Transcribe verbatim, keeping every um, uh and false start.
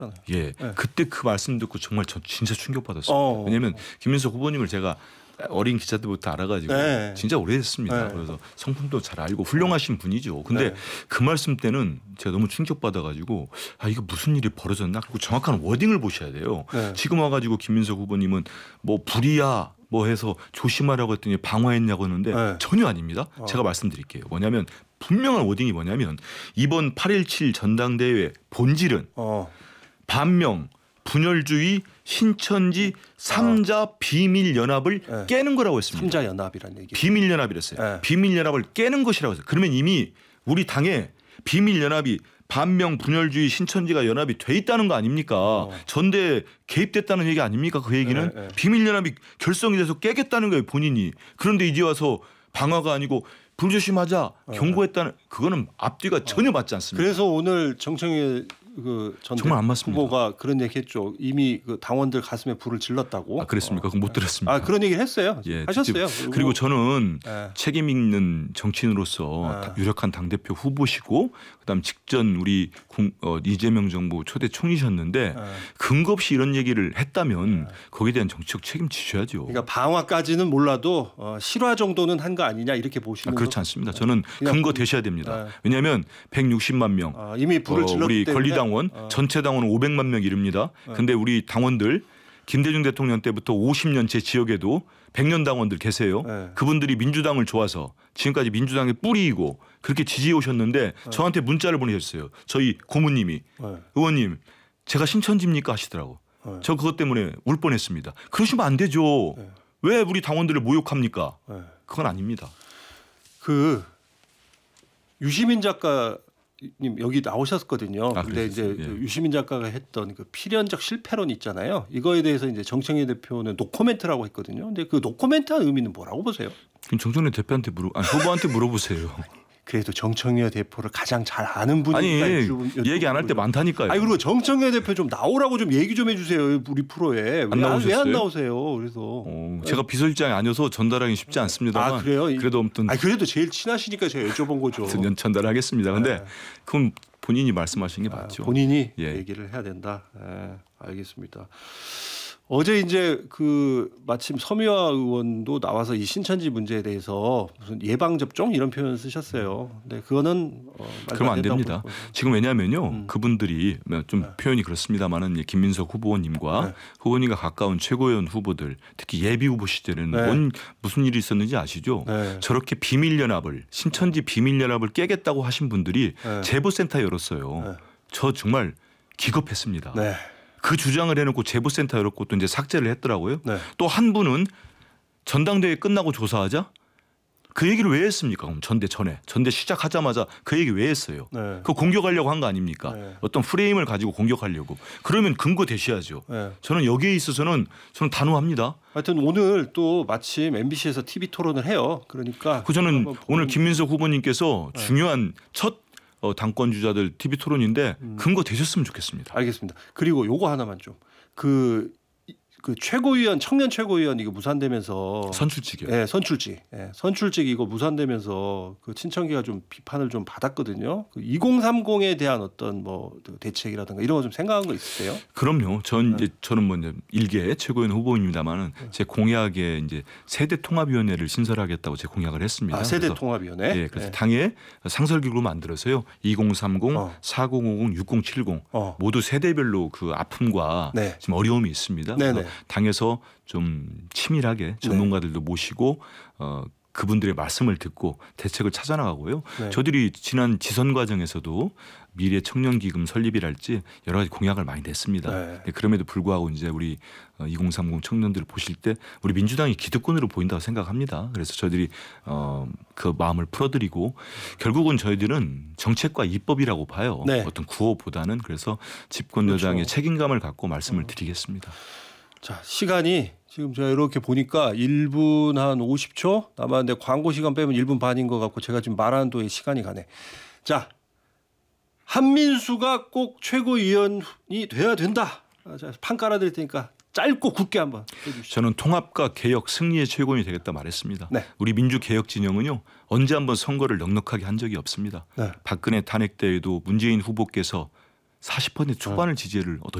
예, 네. 그때 그 말씀 듣고 정말 저 진짜 충격받았습니다. 어. 왜냐하면 김민석 후보님을 제가 어린 기자 때부터 알아가지고 네. 진짜 오래됐습니다. 네. 그래서 성품도 잘 알고 훌륭하신 분이죠. 근데 네. 그 말씀 때는 제가 너무 충격받아가지고 아 이거 무슨 일이 벌어졌나? 그리고 정확한 워딩을 보셔야 돼요. 네. 지금 와가지고 김민석 후보님은 뭐 불이야 뭐 해서 조심하라고 했더니 방화했냐고 했는데 네. 전혀 아닙니다. 어. 제가 말씀드릴게요. 뭐냐면 분명한 워딩이 뭐냐면 이번 팔 일칠 전당대회 본질은 어. 반명, 분열주의, 신천지 삼자 비밀 연합을 네. 깨는 거라고 했습니다. 삼자 연합이란 얘기. 비밀 연합이랬어요. 네. 비밀 연합을 깨는 것이라고 했어요. 그러면 이미 우리 당에 비밀 연합이 반명, 분열주의, 신천지가 연합이 돼 있다는 거 아닙니까? 어. 전대에 개입됐다는 얘기 아닙니까? 그 얘기는 네, 네. 비밀 연합이 결성이 돼서 깨겠다는 거예요, 본인이. 그런데 이제 와서 방화가 아니고 불조심하자 경고했다는 그거는 앞뒤가 전혀 맞지 않습니다. 그래서 오늘 정청래 그전 정말 안 맞습니다. 후보가 그런 얘기했죠. 이미 그 당원들 가슴에 불을 질렀다고. 아, 그랬습니까? 그건 못 들었습니다. 아 그런 얘기를 했어요. 예, 하셨어요. 직접. 그리고 저는 네. 책임 있는 정치인으로서 네. 유력한 당대표 후보시고 그다음 직전 우리 공, 어, 이재명 정부 초대 총리셨는데 네. 근거 없이 이런 얘기를 했다면 거기에 대한 정치적 책임 지셔야죠. 그러니까 방화까지는 몰라도 어, 실화 정도는 한 거 아니냐 이렇게 보시는 아, 그렇지 거. 않습니다. 저는 그냥 근거 그- 되셔야 됩니다. 네. 왜냐하면 백육십만 명 아, 이미 불을 어, 질렀기 우리 때문에 권리당원 어. 전체 당원은 오백만 명 이릅니다. 근데 우리 당원들 김대중 대통령 때부터 오십 년 제 지역에도 백 년 당원들 계세요. 네. 그분들이 민주당을 좋아서 지금까지 민주당의 뿌리이고 그렇게 지지해 오셨는데 저한테 문자를 보내셨어요. 저희 고모님이 네. 의원님 제가 신천지입니까 하시더라고. 네. 저 그것 때문에 울 뻔했습니다. 그러시면 안 되죠. 네. 왜 우리 당원들을 모욕합니까? 네. 그건 아닙니다. 그 유시민 작가님 여기 나오셨거든요. 아, 근데 이제 그러셨어요? 예. 그 유시민 작가가 했던 그 필연적 실패론 있잖아요. 이거에 대해서 이제 정청래 대표는 노코멘트라고 했거든요. 근데 그 노코멘트한 의미는 뭐라고 보세요? 그럼 정청래 대표한테 물어, 아니 후보한테 물어보세요. 그래도 정청래 대표를 가장 잘 아는 분이니까 아니 여쭤- 얘기 안 할 때 여쭤보는 많다니까요. 아니 그리고 정청래 대표 좀 나오라고 좀 얘기 좀 해주세요. 우리 프로에 안 나오셨어요? 왜 안 나오세요? 그래서 어, 제가 비서실장이 아니어서 전달하기 쉽지 않습니다만 아 그래요? 그래도 아무튼 아 그래도 제일 친하시니까 제가 여쭤본 거죠. 연 전달하겠습니다. 근데 네. 그건 본인이 말씀하신 게 아, 맞죠. 본인이 예. 얘기를 해야 된다. 예, 알겠습니다. 어제 이제 그 마침 서미화 의원도 나와서 이 신천지 문제에 대해서 무슨 예방 접종 이런 표현을 쓰셨어요. 근데 그거는 어, 말도 그러면 안 된다고 됩니다. 보고. 지금 왜냐하면요, 음. 그분들이 좀 표현이 그렇습니다만은 이제 김민석 후보님과 네. 후보님과 가까운 최고위원 후보들, 특히 예비 후보 시절에는 네. 뭔 무슨 일이 있었는지 아시죠? 네. 저렇게 비밀 연합을 신천지 비밀 연합을 깨겠다고 하신 분들이 네. 제보센터 열었어요. 네. 저 정말 기겁했습니다. 네. 그 주장을 해놓고 제보센터 열었고 또 이제 삭제를 했더라고요. 네. 또 한 분은 전당대회 끝나고 조사하자 그 얘기를 왜 했습니까? 그럼 전대 전에 전대 시작하자마자 그 얘기 왜 했어요? 네. 그 공격하려고 한 거 아닙니까? 네. 어떤 프레임을 가지고 공격하려고. 그러면 근거 대셔야죠. 네. 저는 여기에 있어서는 저는 단호합니다. 하여튼 오늘 또 마침 엠비씨에서 티비 토론을 해요. 그러니까 그 저는 한번 오늘 보는- 김민석 후보님께서 중요한 첫 어, 당권 주자들 티비 토론인데 근거 되셨으면 좋겠습니다. 알겠습니다. 그리고 요거 하나만 좀 그 그 최고위원 청년 최고위원 이거 무산되면서 선출직이요. 예, 선출직. 예, 선출직 이거 무산되면서 그 친청기가 좀 비판을 좀 받았거든요. 그 이공삼공에 대한 어떤 뭐 대책이라든가 이런 거 좀 생각한 거 있으세요? 그럼요. 전 네. 이제 저는 뭐 이제 일개 최고위원 후보입니다만은 제 공약에 이제 세대 통합위원회를 신설하겠다고 제 공약을 했습니다. 아, 세대 그래서 통합위원회. 예, 그래서 네. 당에 상설기구로 만들어서요. 이공삼공, 어. 사공오공, 육공칠공 어. 모두 세대별로 그 아픔과 네. 지금 어려움이 있습니다. 네네. 그래서 당에서 좀 치밀하게 전문가들도 모시고 어, 그분들의 말씀을 듣고 대책을 찾아나가고요. 네. 저들이 지난 지선 과정에서도 미래 청년기금 설립이랄지 여러 가지 공약을 많이 냈습니다. 네. 네, 그럼에도 불구하고 이제 우리 이공삼공 청년들을 보실 때 우리 민주당이 기득권으로 보인다고 생각합니다. 그래서 저희들이 어, 그 마음을 풀어드리고 결국은 저희들은 정책과 입법이라고 봐요. 네. 어떤 구호보다는 그래서 집권 여당의 그렇죠. 책임감을 갖고 말씀을 드리겠습니다. 자, 시간이 지금 제가 이렇게 보니까 일 분 한 오십 초 남았는데 광고 시간 빼면 일 분 반인 것 같고 제가 지금 말하는 도에 시간이 가네. 자, 한민수가 꼭 최고위원이 돼야 된다. 아, 자, 판 깔아드릴 테니까 짧고 굵게 한번 해주시죠. 저는 통합과 개혁 승리의 최고인이 되겠다 말했습니다. 네. 우리 민주개혁 진영은요. 언제 한번 선거를 넉넉하게 한 적이 없습니다. 네. 박근혜 탄핵 때에도 문재인 후보께서 사십 퍼센트 초반을 지지를 얻었